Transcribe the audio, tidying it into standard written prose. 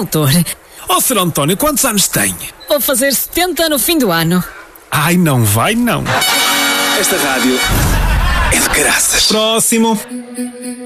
doutor. Ó, Sr. António, quantos anos tem? Vou fazer 70 no fim do ano. Ai, não vai não. Esta rádio é de graças. Próximo.